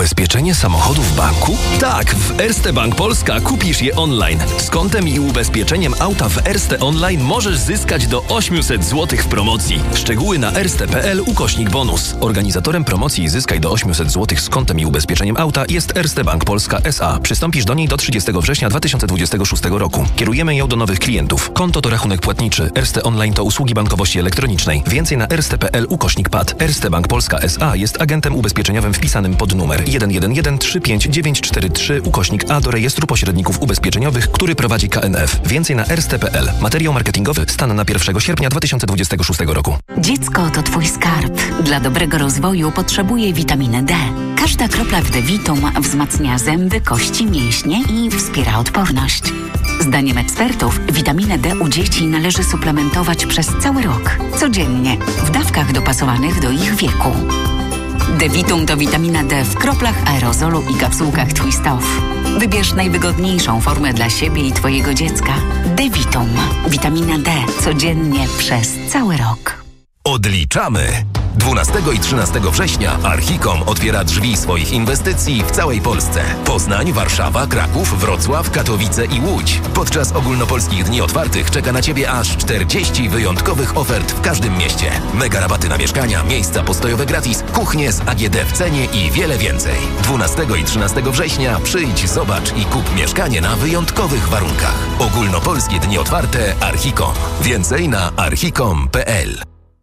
Ubezpieczenie samochodu w banku? Tak, w Erste Bank Polska kupisz je online. Z kontem i ubezpieczeniem auta w Erste Online możesz zyskać do 800 zł w promocji. Szczegóły na erste.pl/bonus. Organizatorem promocji Zyskaj do 800 zł z kontem i ubezpieczeniem auta jest Erste Bank Polska S.A. Przystąpisz do niej do 30 września 2026 roku. Kierujemy ją do nowych klientów. Konto to rachunek płatniczy. Erste Online to usługi bankowości elektronicznej. Więcej na erste.pl/pad. Erste Bank Polska S.A. jest agentem ubezpieczeniowym wpisanym pod numer 111-35943/A do rejestru pośredników ubezpieczeniowych, który prowadzi KNF. Więcej na erste.pl. Materiał marketingowy stan na 1 sierpnia 2026 roku. Dziecko to twój skarb. Dla dobrego rozwoju potrzebuje witaminy D. Każda kropla w D-Vitum wzmacnia zęby, kości, mięśnie i wspiera odporność. Zdaniem ekspertów witaminę D u dzieci należy suplementować przez cały rok. Codziennie, w dawkach dopasowanych do ich wieku. D-Vitum to witamina D w kroplach, aerozolu i kapsułkach Twist Off. Wybierz najwygodniejszą formę dla siebie i twojego dziecka. D-Vitum. Witamina D. Codziennie przez cały rok. Odliczamy! 12 i 13 września Archicom otwiera drzwi swoich inwestycji w całej Polsce. Poznań, Warszawa, Kraków, Wrocław, Katowice i Łódź. Podczas ogólnopolskich dni otwartych czeka na Ciebie aż 40 wyjątkowych ofert w każdym mieście. Mega rabaty na mieszkania, miejsca postojowe gratis, kuchnie z AGD w cenie i wiele więcej. 12 i 13 września przyjdź, zobacz i kup mieszkanie na wyjątkowych warunkach. Ogólnopolskie dni otwarte Archicom. Więcej na archicom.pl.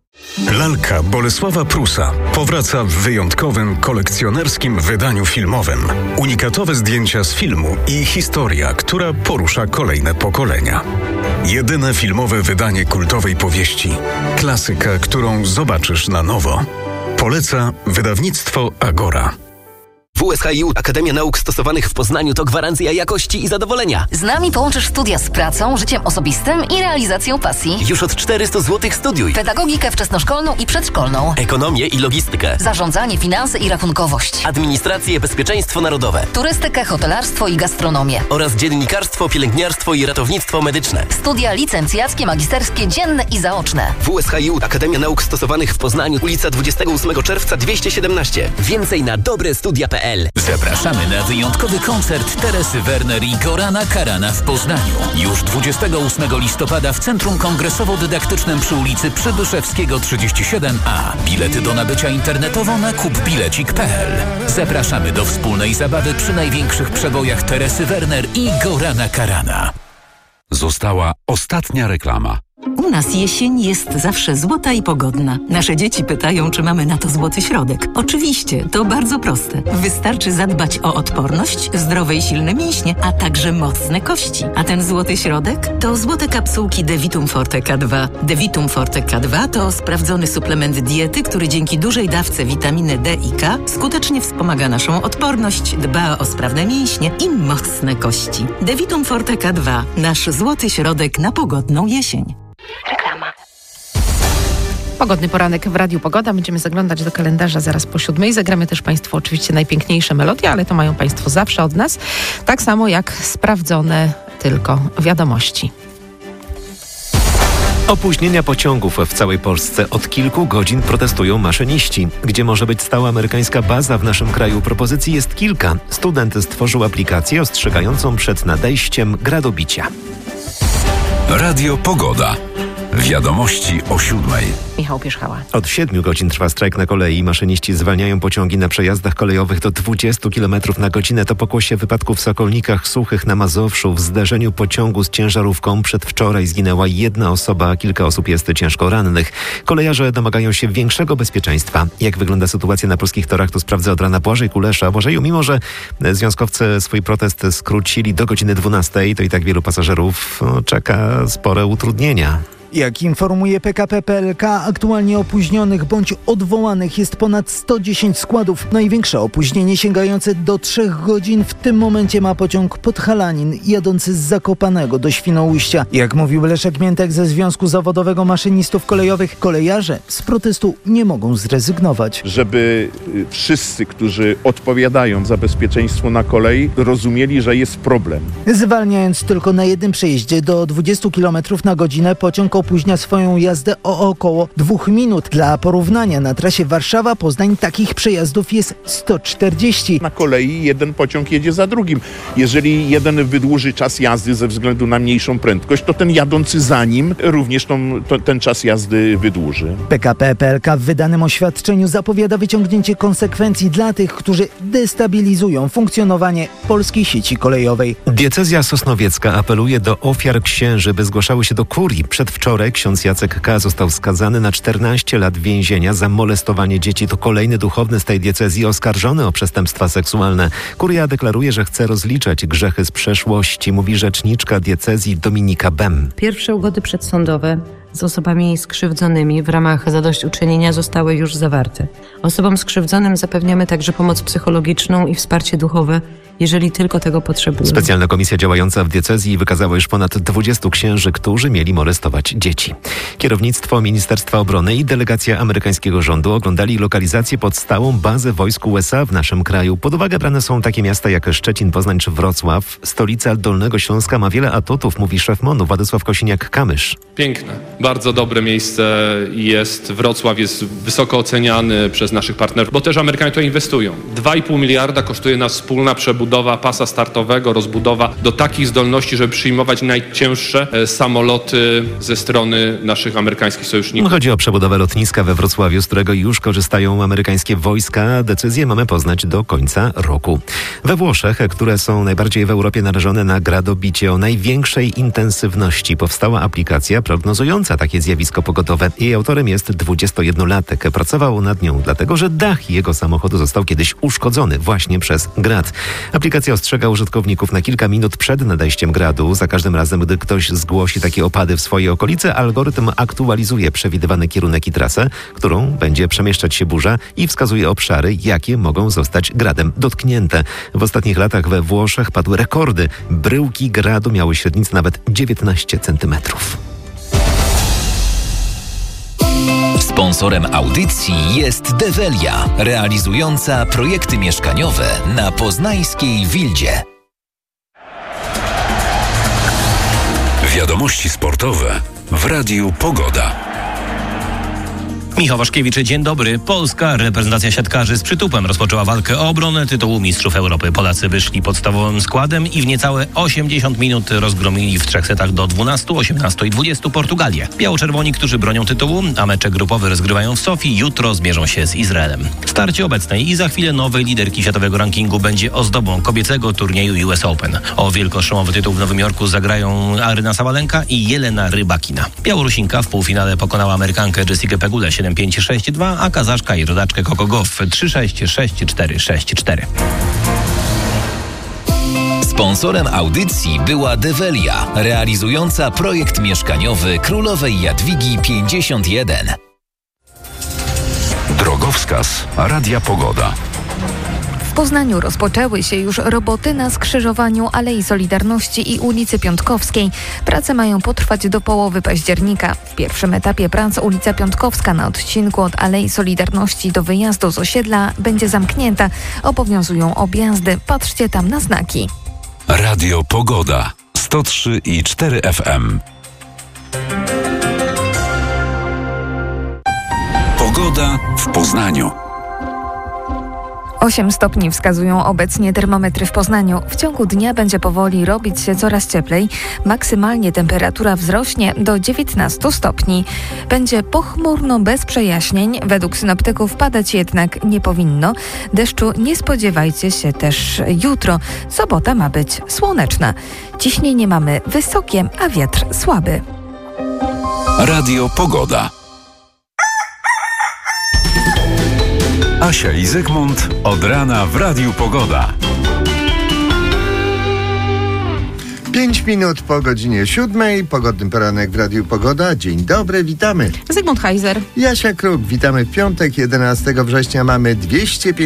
Lalka Bolesława Prusa powraca w wyjątkowym, kolekcjonerskim wydaniu filmowym. Unikatowe zdjęcia z filmu i historia, która porusza kolejne pokolenia. Jedyne filmowe wydanie kultowej powieści. Klasyka, którą zobaczysz na nowo. Poleca wydawnictwo Agora. WSHiU Akademia Nauk Stosowanych w Poznaniu to gwarancja jakości i zadowolenia. Z nami połączysz studia z pracą, życiem osobistym i realizacją pasji. Już od 400 zł studiuj. Pedagogikę wczesnoszkolną i przedszkolną. Ekonomię i logistykę. Zarządzanie, finanse i rachunkowość. Administrację, bezpieczeństwo narodowe. Turystykę, hotelarstwo i gastronomię. Oraz dziennikarstwo, pielęgniarstwo i ratownictwo medyczne. Studia licencjackie, magisterskie, dzienne i zaoczne. WSHiU Akademia Nauk Stosowanych w Poznaniu, ulica 28 czerwca 217. Więcej na dobrestudia.pl. Zapraszamy na wyjątkowy koncert Teresy Werner i Gorana Karana w Poznaniu. Już 28 listopada w Centrum Kongresowo-Dydaktycznym przy ulicy Przybyszewskiego 37A. Bilety do nabycia internetowo na kupbilecik.pl. Zapraszamy do wspólnej zabawy przy największych przebojach Teresy Werner i Gorana Karana. Została ostatnia reklama. U nas jesień jest zawsze złota i pogodna. Nasze dzieci pytają, czy mamy na to złoty środek. Oczywiście, to bardzo proste. Wystarczy zadbać o odporność, zdrowe i silne mięśnie, a także mocne kości. A ten złoty środek to złote kapsułki D-Vitum Forte K2. D-Vitum Forte K2 to sprawdzony suplement diety, który dzięki dużej dawce witaminy D i K skutecznie wspomaga naszą odporność, dba o sprawne mięśnie i mocne kości. D-Vitum Forte K2. Nasz złoty środek na pogodną jesień. Reklama. Pogodny poranek w Radiu Pogoda. Będziemy zaglądać do kalendarza zaraz po 7:00. Zagramy też Państwu oczywiście najpiękniejsze melodie, ale to mają Państwo zawsze od nas. Tak samo jak sprawdzone tylko wiadomości. Opóźnienia pociągów w całej Polsce. Od kilku godzin protestują maszyniści. Gdzie może być stała amerykańska baza w naszym kraju? Propozycji jest kilka. Student stworzył aplikację ostrzegającą przed nadejściem gradobicia. Radio Pogoda. Wiadomości o 7:00. Michał Pierzchała. Od 7 godzin trwa strajk na kolei. Maszyniści zwalniają pociągi na przejazdach kolejowych do 20 km na godzinę. To pokłosie wypadku w Sokolnikach Suchych na Mazowszu. W zderzeniu pociągu z ciężarówką przedwczoraj zginęła jedna osoba, a kilka osób jest ciężko rannych. Kolejarze domagają się większego bezpieczeństwa. Jak wygląda sytuacja na polskich torach, to sprawdza od rana Błażej Kulesza. Błażeju, mimo że związkowcy swój protest skrócili do godziny 12, to i tak wielu pasażerów czeka spore utrudnienia. Jak informuje PKP PLK, aktualnie opóźnionych bądź odwołanych jest ponad 110 składów. Największe opóźnienie sięgające do 3 godzin w tym momencie ma pociąg Podhalanin jadący z Zakopanego do Świnoujścia. Jak mówił Leszek Miętek ze Związku Zawodowego Maszynistów Kolejowych, kolejarze z protestu nie mogą zrezygnować. Żeby wszyscy, którzy odpowiadają za bezpieczeństwo na kolei, rozumieli, że jest problem. Zwalniając tylko na jednym przejeździe do 20 km na godzinę, pociąg opóźnia swoją jazdę o około 2 minut. Dla porównania na trasie Warszawa-Poznań takich przejazdów jest 140. Na kolei jeden pociąg jedzie za drugim. Jeżeli jeden wydłuży czas jazdy ze względu na mniejszą prędkość, to ten jadący za nim również ten czas jazdy wydłuży. PKP PLK w wydanym oświadczeniu zapowiada wyciągnięcie konsekwencji dla tych, którzy destabilizują funkcjonowanie polskiej sieci kolejowej. Diecezja sosnowiecka apeluje do ofiar księży, by zgłaszały się do kurii. Przedwczoraj ksiądz Jacek K. został skazany na 14 lat więzienia za molestowanie dzieci. To kolejny duchowny z tej diecezji oskarżony o przestępstwa seksualne. Kuria deklaruje, że chce rozliczać grzechy z przeszłości, mówi rzeczniczka diecezji Dominika Bem. Pierwsze ugody przedsądowe z osobami skrzywdzonymi w ramach zadośćuczynienia zostały już zawarte. Osobom skrzywdzonym zapewniamy także pomoc psychologiczną i wsparcie duchowe, jeżeli tylko tego potrzebują. Specjalna komisja działająca w diecezji wykazała już ponad 20 księży, którzy mieli molestować dzieci. Kierownictwo Ministerstwa Obrony i delegacja amerykańskiego rządu oglądali lokalizację pod stałą bazę wojsk USA w naszym kraju. Pod uwagę brane są takie miasta jak Szczecin, Poznań czy Wrocław. Stolica Dolnego Śląska ma wiele atutów, mówi szef MON-u Władysław Kosiniak-Kamysz. Piękne, bardzo dobre miejsce jest. Wrocław jest wysoko oceniany przez naszych partnerów, bo też Amerykanie tutaj inwestują. 2,5 miliarda kosztuje nas wspólna przebudowa pasa startowego, rozbudowa do takich zdolności, żeby przyjmować najcięższe samoloty ze strony naszych amerykańskich sojuszników. Chodzi o przebudowę lotniska we Wrocławiu, z którego już korzystają amerykańskie wojska. Decyzję mamy poznać do końca roku. We Włoszech, które są najbardziej w Europie narażone na gradobicie o największej intensywności, powstała aplikacja prognozująca takie zjawisko pogodowe. Jej autorem jest 21-latek. Pracował nad nią dlatego, że dach jego samochodu został kiedyś uszkodzony właśnie przez grad. Aplikacja ostrzega użytkowników na kilka minut przed nadejściem gradu. Za każdym razem, gdy ktoś zgłosi takie opady w swojej okolicy, algorytm aktualizuje przewidywany kierunek i trasę, którą będzie przemieszczać się burza i wskazuje obszary, jakie mogą zostać gradem dotknięte. W ostatnich latach we Włoszech padły rekordy. Bryłki gradu miały średnicę nawet 19 centymetrów. Sponsorem audycji jest Develia, realizująca projekty mieszkaniowe na poznańskiej Wildzie. Wiadomości sportowe w Radiu Pogoda. Michał Waszkiewicz, dzień dobry. Polska reprezentacja siatkarzy z przytupem rozpoczęła walkę o obronę tytułu Mistrzów Europy. Polacy wyszli podstawowym składem i w niecałe 80 minut rozgromili w 3 setach do 12, 18 i 20 Portugalię. Biało-czerwoni, którzy bronią tytułu, a mecze grupowe rozgrywają w Sofii, jutro zmierzą się z Izraelem. Starcie obecnej i za chwilę nowej liderki światowego rankingu będzie ozdobą kobiecego turnieju US Open. O wielkoszemowy tytuł w Nowym Jorku zagrają Aryna Sabalenka i Jelena Rybakina. Białorusinka w półfinale pokonała Amerykankę Jessikę Pegulę 7-5-6-2, a Kazaszka i rodaczkę Coco Gauff 3-6, 6-4, 6-4. Sponsorem audycji była Develia, realizująca projekt mieszkaniowy Królowej Jadwigi 51. Drogowskaz Radia Pogoda. W Poznaniu rozpoczęły się już roboty na skrzyżowaniu Alei Solidarności i ulicy Piątkowskiej. Prace mają potrwać do połowy października. W pierwszym etapie prac ulica Piątkowska na odcinku od Alei Solidarności do wyjazdu z osiedla będzie zamknięta. Obowiązują objazdy. Patrzcie tam na znaki. Radio Pogoda 103,4 FM. Pogoda w Poznaniu. 8 stopni wskazują obecnie termometry w Poznaniu. W ciągu dnia będzie powoli robić się coraz cieplej. Maksymalnie temperatura wzrośnie do 19 stopni. Będzie pochmurno bez przejaśnień. Według synoptyków padać jednak nie powinno. Deszczu nie spodziewajcie się też jutro. Sobota ma być słoneczna. Ciśnienie mamy wysokie, a wiatr słaby. Radio Pogoda. Asia i Zygmunt od rana w Radiu Pogoda. 5 minut po godzinie 7. Pogodny poranek w Radiu Pogoda. Dzień dobry, witamy. Zygmunt Heiser. Jasia Kruk, witamy w piątek, 11 września. Mamy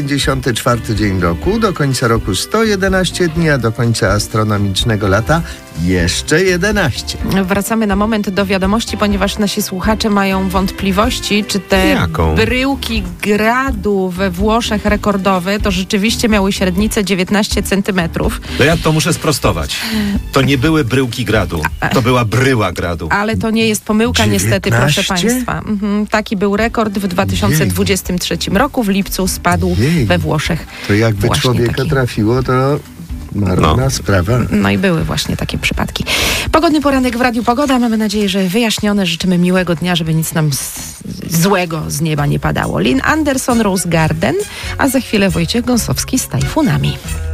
254 dzień roku. Do końca roku 111 dni, a do końca astronomicznego lata Jeszcze 11. Wracamy na moment do wiadomości, ponieważ nasi słuchacze mają wątpliwości, czy te Jaką? bryłki gradu we Włoszech rekordowe to rzeczywiście miały średnicę 19 centymetrów. To ja to muszę sprostować. To nie były bryłki gradu, to była bryła gradu. Ale to nie jest pomyłka, 19? niestety, proszę Państwa. Taki był rekord w 2023 roku. W lipcu spadł we Włoszech. To jakby właśnie człowieka taki. trafiło, to marna sprawa. No i były właśnie takie przypadki. Pogodny poranek w Radiu Pogoda. Mamy nadzieję, że wyjaśnione. Życzymy miłego dnia, żeby nic nam złego z nieba nie padało. Lynn Anderson, Rose Garden, a za chwilę Wojciech Gąsowski z Tajfunami.